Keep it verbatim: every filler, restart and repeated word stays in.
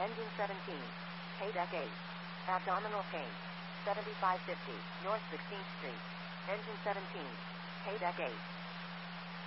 Engine seventeen. Payback eight. Abdominal pain. seventy-five fifty, North sixteenth Street. Engine seventeen. Payback eight.